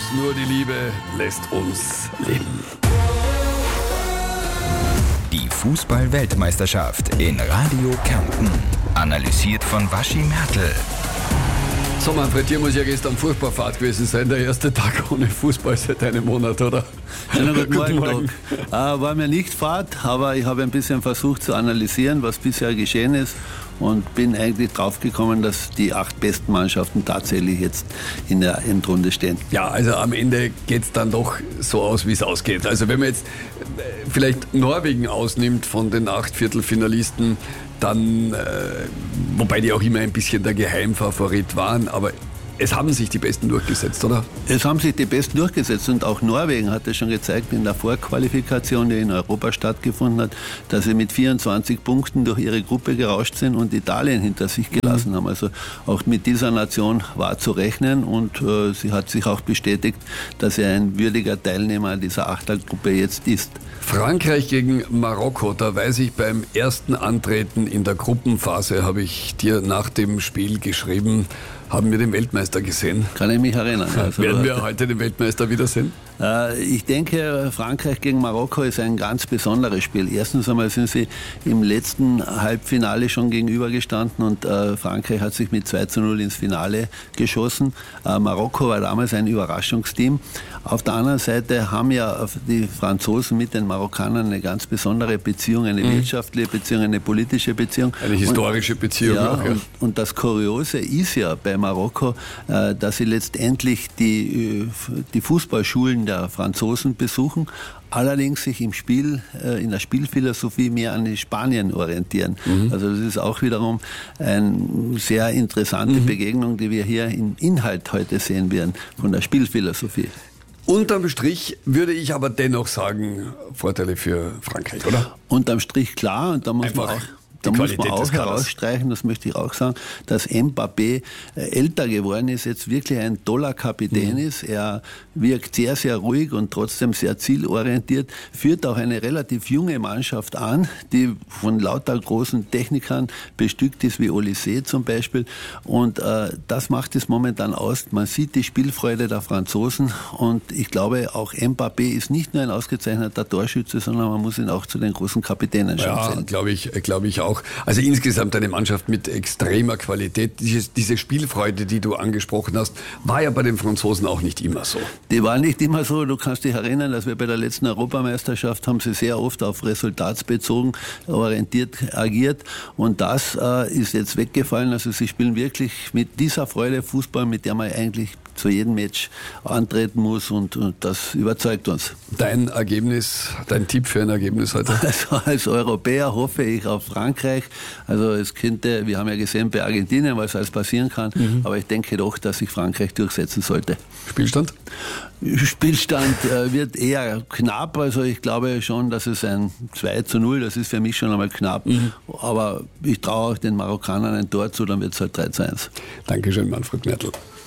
nur die Liebe lässt uns leben. Die Fußball-Weltmeisterschaft in Radio Kärnten. Analysiert von Waschi Mertl. So, Manfred, dir muss ja gestern furchtbar Fahrt gewesen sein, der erste Tag ohne Fußball seit einem Monat, oder? Ja, guten Morgen. War mir nicht Fahrt, aber ich habe ein bisschen versucht zu analysieren, was bisher geschehen ist und bin eigentlich drauf gekommen, dass die 8 besten Mannschaften tatsächlich jetzt in der Endrunde stehen. Ja, also am Ende geht es dann doch so aus, wie es ausgeht. Also wenn man jetzt vielleicht Norwegen ausnimmt von den 8 Viertelfinalisten, dann, wobei die auch immer ein bisschen der Geheimfavorit waren, aber es haben sich die Besten durchgesetzt, oder? Es haben sich die Besten durchgesetzt und auch Norwegen hat es schon gezeigt in der Vorqualifikation, die in Europa stattgefunden hat, dass sie mit 24 Punkten durch ihre Gruppe gerauscht sind und Italien hinter sich gelassen haben. Also auch mit dieser Nation war zu rechnen und sie hat sich auch bestätigt, dass sie ein würdiger Teilnehmer dieser Achtergruppe jetzt ist. Frankreich gegen Marokko, da weiß ich, beim ersten Antreten in der Gruppenphase habe ich dir nach dem Spiel geschrieben, haben wir den Weltmeister gesehen. Kann ich mich erinnern. Also werden wir heute den Weltmeister wiedersehen? Ich denke, Frankreich gegen Marokko ist ein ganz besonderes Spiel. Erstens einmal sind sie im letzten Halbfinale schon gegenübergestanden und Frankreich hat sich mit 2:0 ins Finale geschossen. Marokko war damals ein Überraschungsteam. Auf der anderen Seite haben ja die Franzosen mit den Marokkanern eine ganz besondere Beziehung, eine wirtschaftliche Beziehung, eine politische Beziehung. Eine historische Beziehung auch, ja. Und das Kuriose ist ja bei Marokko, dass sie letztendlich die Fußballschulen der Franzosen besuchen, allerdings sich im Spiel, in der Spielphilosophie mehr an Spanien orientieren. Also das ist auch wiederum eine sehr interessante Begegnung, die wir hier im Inhalt heute sehen werden, von der Spielphilosophie. Unterm Strich würde ich aber dennoch sagen, Vorteile für Frankreich, oder? Unterm Strich klar, und da muss man auch herausstreichen, das möchte ich auch sagen, dass Mbappé älter geworden ist, jetzt wirklich ein toller Kapitän ist. Er wirkt sehr, sehr ruhig und trotzdem sehr zielorientiert, führt auch eine relativ junge Mannschaft an, die von lauter großen Technikern bestückt ist, wie Olysée zum Beispiel. Und das macht es momentan aus. Man sieht die Spielfreude der Franzosen und ich glaube, auch Mbappé ist nicht nur ein ausgezeichneter Torschütze, sondern man muss ihn auch zu den großen Kapitänen schon zählen. Ja, glaube ich auch. Also insgesamt eine Mannschaft mit extremer Qualität. Diese Spielfreude, die du angesprochen hast, war ja bei den Franzosen auch nicht immer so. Die war nicht immer so. Du kannst dich erinnern, dass wir bei der letzten Europameisterschaft haben sie sehr oft auf resultatsbezogen orientiert agiert. Und das ist jetzt weggefallen. Also sie spielen wirklich mit dieser Freude Fußball, mit der man eigentlich zu jedem Match antreten muss und das überzeugt uns. Dein Tipp für ein Ergebnis heute? Also als Europäer hoffe ich auf Frankreich. Also wir haben ja gesehen bei Argentinien, was alles passieren kann, aber ich denke doch, dass sich Frankreich durchsetzen sollte. Spielstand wird eher knapp, also ich glaube schon, dass es ein 2:0, das ist für mich schon einmal knapp, aber ich traue auch den Marokkanern ein Tor zu, dann wird es halt 3:1. Dankeschön, Manfred Mertl.